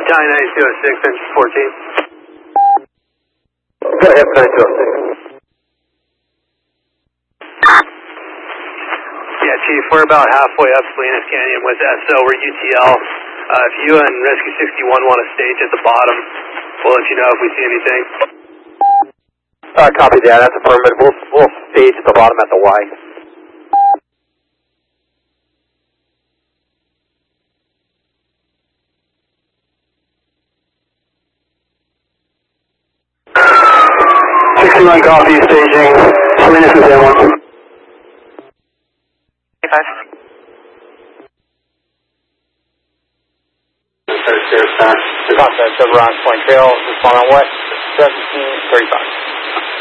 Italian 9206, engine 14. Go ahead, 9206. Yeah, Chief, we're about halfway up Salinas Canyon with SO or UTL. If you and Rescue 61 want to stage at the bottom, we'll let you know if we see anything. Copy that, that's affirmative. We'll stage at the bottom at the Y. Copy, staging. Salinas is M1. 5. The contact over on Point Trail, respond on what? 1735.